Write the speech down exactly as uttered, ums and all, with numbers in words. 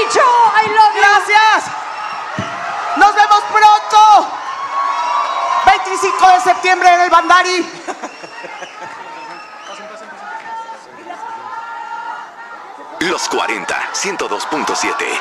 dicho. I love you. Gracias. Nos vemos pronto. veinticinco de septiembre en el Bandari. Los cuarenta, ciento dos punto siete.